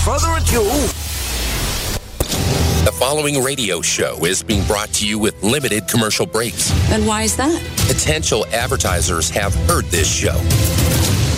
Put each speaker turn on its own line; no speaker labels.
further ado...
The following radio show is being brought to you with limited commercial breaks.
And why is that?
Potential advertisers have heard this show.